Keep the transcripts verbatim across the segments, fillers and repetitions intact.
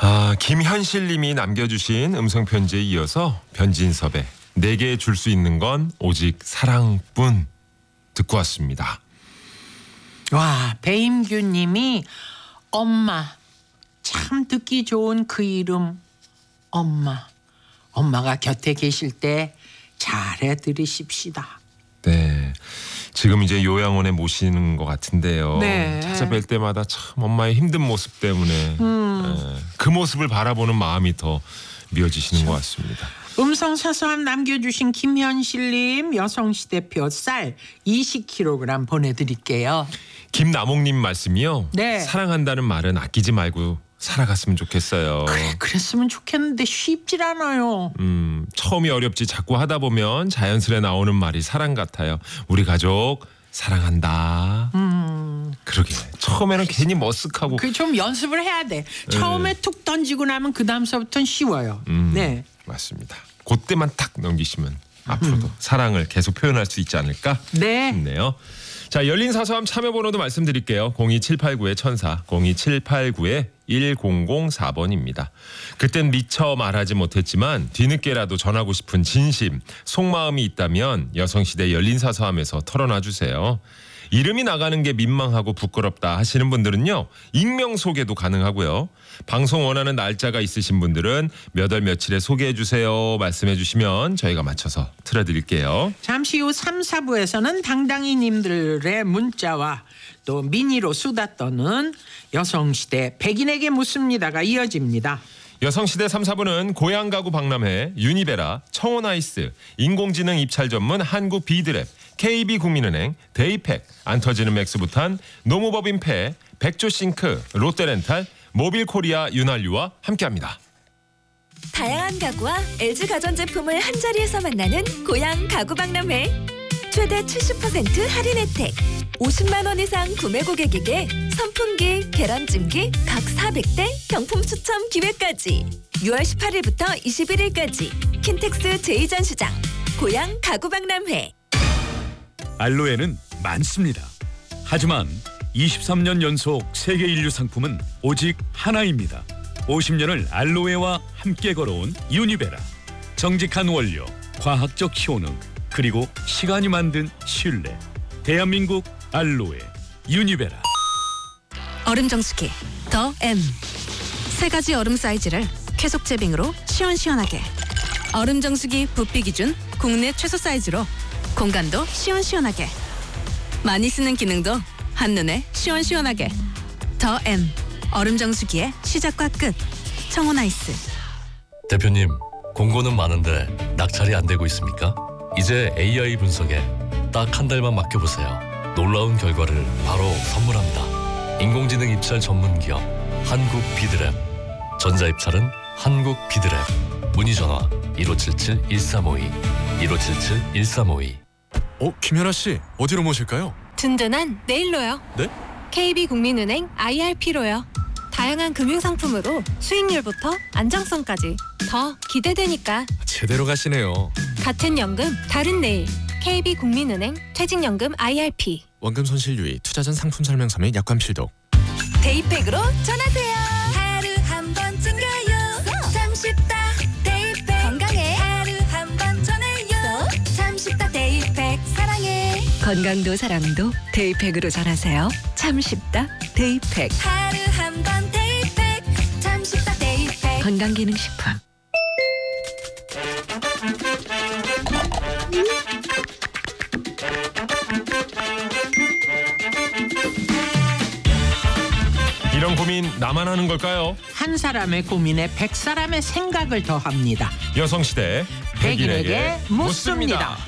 아, 김현실 님이 남겨주신 음성편지에 이어서 변진섭의 내게 줄 수 있는 건 오직 사랑뿐 듣고 왔습니다. 와, 배임규 님이 엄마, 참 듣기 좋은 그 이름 엄마. 엄마가 곁에 계실 때 잘해 들으십시다. 네, 지금 이제 요양원에 모시는 것 같은데요. 네. 찾아뵐 때마다 참 엄마의 힘든 모습 때문에 음. 예, 그 모습을 바라보는 마음이 더 미어지시는 것 같습니다. 음성 사서함 남겨주신 김현실님 여성시대표 쌀 이십 킬로그램 보내드릴게요. 김남옥님 말씀이요. 네. 사랑한다는 말은 아끼지 말고 살아갔으면 좋겠어요. 그래, 그랬으면 좋겠는데 쉽질 않아요. 음, 처음이 어렵지 자꾸 하다 보면 자연스레 나오는 말이 사랑 같아요. 우리 가족 사랑한다. 음. 그러게 처음에는 괜히 머쓱하고 그 좀 연습을 해야 돼. 처음에 툭 던지고 나면 그 다음서부터는 쉬워요. 음, 네. 맞습니다. 그때만 딱 넘기시면 앞으로도 사랑을 계속 표현할 수 있지 않을까 네. 싶네요. 자, 열린 사서함 참여 번호도 말씀드릴게요. 공이칠팔구 천사 공이칠팔구 일공공사 번입니다. 그땐 미처 말하지 못했지만 뒤늦게라도 전하고 싶은 진심, 속마음이 있다면 여성시대 열린 사서함에서 털어놔 주세요. 이름이 나가는 게 민망하고 부끄럽다 하시는 분들은요, 익명 소개도 가능하고요. 방송 원하는 날짜가 있으신 분들은 몇 월 며칠에 소개해 주세요 말씀해 주시면 저희가 맞춰서 틀어드릴게요. 잠시 후 삼, 사부에서는 당당이님들의 문자와 또 미니로 수다 떠는 여성시대 백인에게 묻습니다가 이어집니다. 여성시대 삼, 사부는 고향 가구 박람회, 유니베라, 청혼아이스, 인공지능 입찰 전문 한국 비드랩, 케이비국민은행, 데이팩, 안 터지는 맥스부탄, 노무법인패, 백조싱크, 롯데렌탈, 모빌코리아 윤활유와 함께합니다. 다양한 가구와 엘지 가전제품을 한자리에서 만나는 고향 가구박람회. 최대 칠십 퍼센트 할인 혜택. 오십만 원 이상 구매 고객에게 선풍기, 계란찜기 각 사백 대 경품 추첨 기회까지. 유월 십팔일부터 이십일일까지 킨텍스 제이 전시장 고향 가구박람회. 알로에는 많습니다. 하지만 이십삼 년 연속 세계 인류 상품은 오직 하나입니다. 오십 년을 알로에와 함께 걸어온 유니베라. 정직한 원료, 과학적 효능, 그리고 시간이 만든 신뢰. 대한민국 알로에 유니베라. 얼음 정수기 더 M. 세 가지 얼음 사이즈를 쾌속 제빙으로 시원시원하게. 얼음 정수기 부피 기준 국내 최소 사이즈로 공간도 시원시원하게. 많이 쓰는 기능도 한눈에 시원시원하게. 더 M. 얼음 정수기의 시작과 끝. 청혼아이스. 대표님, 공고는 많은데 낙찰이 안 되고 있습니까? 이제 에이아이 분석에 딱 한 달만 맡겨보세요. 놀라운 결과를 바로 선물합니다. 인공지능 입찰 전문 기업 한국 비드랩. 전자 입찰은 한국 비드랩. 문의 전화 일오칠칠 일삼오이 일오칠칠 일삼오이. 어, 김연아 씨, 어디로 모실까요? 든든한 내일로요. 네? 케이비국민은행 아이알피로요. 다양한 금융상품으로 수익률부터 안정성까지 더 기대되니까. 제대로 가시네요. 같은 연금 다른 내일. 케이비국민은행 퇴직연금 아이알피. 원금 손실 유의, 투자 전 상품 설명서 및 약관 필독. 데이팩으로 전하세요. 하루 한 번 챙겨요. 참 쉽다 데이팩. 건강해. 하루 한 번 전해요. 참 쉽다 데이팩. 사랑해. 건강도 사랑도 데이팩으로 전하세요. 참 쉽다 데이팩. 하루 한 번 데이팩. 참 쉽다 데이팩. 건강기능식품. 이런 고민 나만 하는 걸까요? 한 사람의 고민에 백 사람의 생각을 더합니다. 여성시대 백인에게 묻습니다.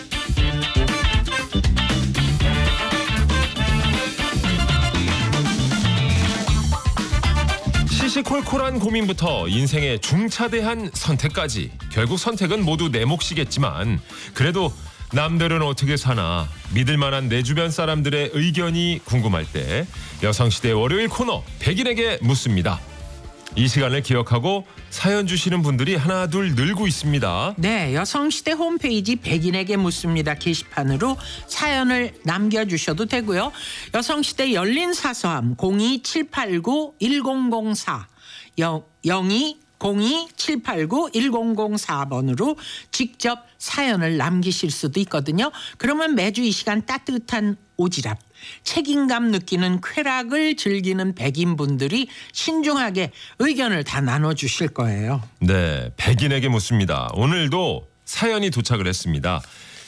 시시콜콜한 고민부터 인생의 중차대한 선택까지 결국 선택은 모두 내 몫이겠지만 그래도 남들은 어떻게 사나 믿을 만한 내 주변 사람들의 의견이 궁금할 때 여성시대 월요일 코너 백인에게 묻습니다. 이 시간을 기억하고 사연 주시는 분들이 하나 둘 늘고 있습니다. 네, 여성시대 홈페이지 백인에게 묻습니다 게시판으로 사연을 남겨주셔도 되고요. 여성시대 열린 사서함 공이 칠팔구 일공공사 영이 공이 칠팔구 일공공사 번으로 직접 사연을 남기실 수도 있거든요. 그러면 매주 이 시간 따뜻한 오지랖, 책임감 느끼는 쾌락을 즐기는 백인분들이 신중하게 의견을 다 나눠주실 거예요. 네, 백인에게 묻습니다. 오늘도 사연이 도착을 했습니다.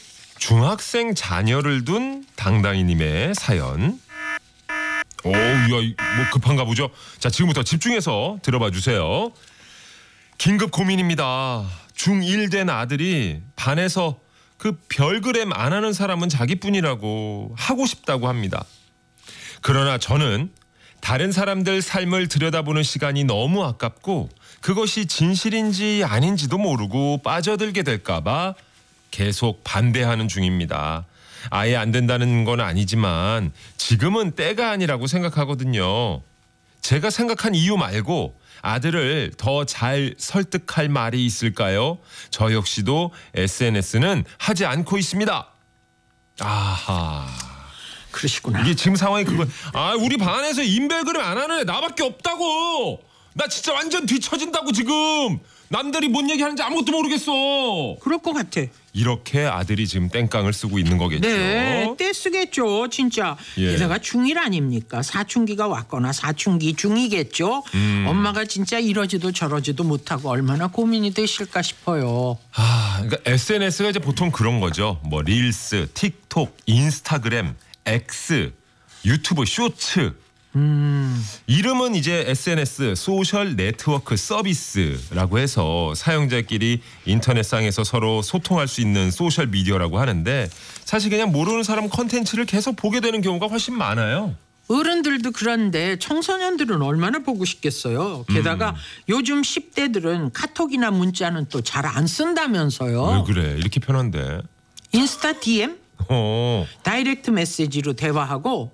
중학생 자녀를 둔 당당이님의 사연. 오, 야, 뭐 급한가 보죠. 자, 지금부터 집중해서 들어봐 주세요. 긴급 고민입니다. 중일 된 아들이 반에서 그 별그램 안 하는 사람은 자기뿐이라고 하고 싶다고 합니다. 그러나 저는 다른 사람들 삶을 들여다보는 시간이 너무 아깝고 그것이 진실인지 아닌지도 모르고 빠져들게 될까 봐 계속 반대하는 중입니다. 아예 안 된다는 건 아니지만 지금은 때가 아니라고 생각하거든요. 제가 생각한 이유 말고 아들을 더 잘 설득할 말이 있을까요? 저 역시도 에스엔에스는 하지 않고 있습니다. 아하. 그러시구나. 이게 지금 상황이 그거. 아, 우리 반에서 인별그램 안 하는 애 나밖에 없다고. 나 진짜 완전 뒤처진다고 지금. 남들이 뭔 얘기하는지 아무것도 모르겠어. 그럴 것 같아. 이렇게 아들이 지금 땡깡을 쓰고 있는 거겠죠. 네, 떼 쓰겠죠, 진짜. 예. 게다가 중일 아닙니까? 사춘기가 왔거나 사춘기 중이겠죠. 음. 엄마가 진짜 이러지도 저러지도 못하고 얼마나 고민이 되실까 싶어요. 아, 그러니까 에스엔에스가 이제 보통 그런 거죠. 뭐 릴스, 틱톡, 인스타그램, X, 유튜브 쇼츠. 음. 이름은 이제 에스엔에스 소셜 네트워크 서비스라고 해서 사용자끼리 인터넷상에서 서로 소통할 수 있는 소셜 미디어라고 하는데 사실 그냥 모르는 사람 컨텐츠를 계속 보게 되는 경우가 훨씬 많아요. 어른들도 그런데 청소년들은 얼마나 보고 싶겠어요. 게다가 음. 요즘 십 대들은 카톡이나 문자는 또 잘 안 쓴다면서요. 왜 그래? 이렇게 편한데. 인스타 디엠, 어. 다이렉트 메시지로 대화하고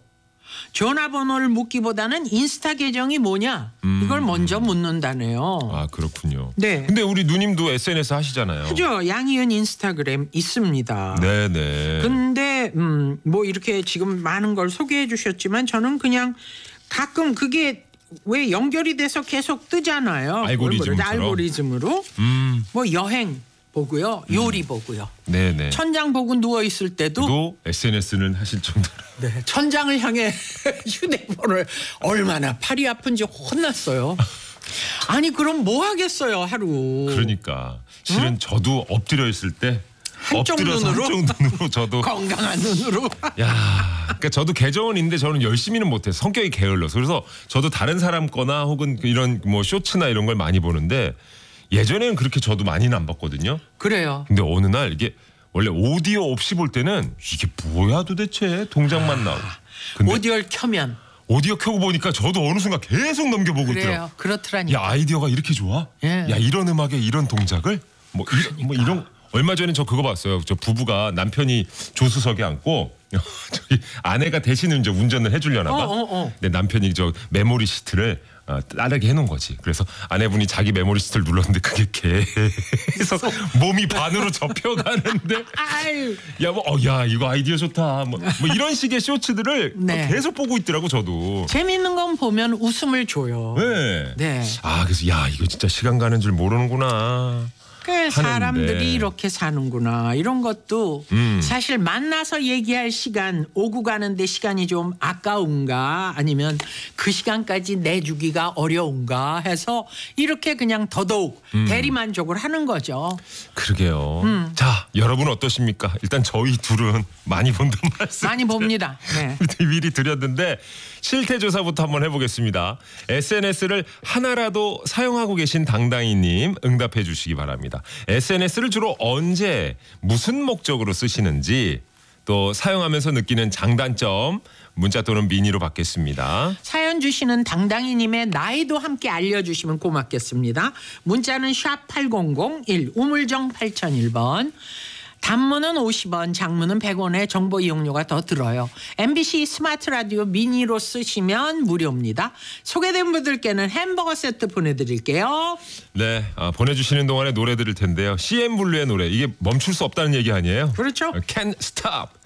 전화번호를 묻기보다는 인스타 계정이 뭐냐 이걸 먼저 묻는다네요. 아, 그렇군요. 네. 근데 우리 누님도 에스엔에스 하시잖아요. 하죠. 양희은 인스타그램 있습니다. 네네. 근데 음, 뭐 이렇게 지금 많은 걸 소개해 주셨지만 저는 그냥 가끔 그게 왜 연결이 돼서 계속 뜨잖아요. 알고리즘처럼. 알고리즘으로. 음. 뭐 여행 보고요. 요리 보고요. 네네. 천장 보고 누워 있을 때도 또 에스엔에스는 하실 정도로. 네, 천장을 향해 휴대폰을 얼마나 팔이 아픈지 혼났어요. 아니 그럼 뭐 하겠어요 하루. 그러니까 실은 저도 엎드려 있을 때 한쪽 엎드려서 눈으로? 한쪽 눈으로 저도 건강한 눈으로. 야, 그러니까 저도 계정은 있는데 저는 열심히는 못해. 성격이 게을러서. 그래서 저도 다른 사람 거나 혹은 이런 뭐 쇼츠나 이런 걸 많이 보는데 예전에는 그렇게 저도 많이는 안 봤거든요. 그래요. 근데 어느 날 이게 원래 오디오 없이 볼 때는 이게 뭐야 도대체 동작만 나오고. 근데 오디오를 켜면 오디오 켜고 보니까 저도 어느 순간 계속 넘겨보고 그래요. 있더라고요. 그렇더라니까. 야, 아이디어가 이렇게 좋아? 예. 야, 이런 음악에 이런 동작을 뭐, 이, 뭐 이런 얼마 전에 저 그거 봤어요. 저 부부가 남편이 조수석에 앉고 저기 아내가 대신 이제 운전을 해주려나 봐. 어, 어, 어. 근데 남편이 저 메모리 시트를 어, 따르게 해놓은 거지. 그래서 아내분이 자기 메모리 시트를 눌렀는데 그게 계속 몸이 반으로 접혀가는데 아유. 야, 뭐, 어, 야, 이거 아이디어 좋다. 뭐, 뭐 이런 식의 쇼츠들을 네. 계속 보고 있더라고 저도. 재밌는 건 보면 웃음을 줘요. 네. 네. 아, 그래서 야, 이거 진짜 시간 가는 줄 모르는구나. 그 사람들이 하는데. 이렇게 사는구나 이런 것도 음. 사실 만나서 얘기할 시간 오고 가는데 시간이 좀 아까운가 아니면 그 시간까지 내주기가 어려운가 해서 이렇게 그냥 더더욱 음. 대리만족을 하는 거죠. 그러게요. 음. 자, 여러분 어떠십니까? 일단 저희 둘은 많이 본단 말씀 많이 봅니다. 네. 미리 드렸는데 실태 조사부터 한번 해보겠습니다. 에스엔에스를 하나라도 사용하고 계신 당당이님 응답해 주시기 바랍니다. 에스엔에스를 주로 언제 무슨 목적으로 쓰시는지 또 사용하면서 느끼는 장단점 문자 또는 미니로 받겠습니다. 사연 주시는 당당이님의 나이도 함께 알려주시면 고맙겠습니다. 문자는 샵 팔공공일 우물정 팔공공일 번 단문은 오십 원, 장문은 백 원의 정보 이용료가 더 들어요. 엠비씨 스마트 라디오 미니로 쓰시면 무료입니다. 소개된 분들께는 햄버거 세트 보내드릴게요. 네, 아, 보내주시는 동안에 노래 들을 텐데요. 씨엠블루의 노래, 이게 멈출 수 없다는 얘기 아니에요? 그렇죠. Can't Stop.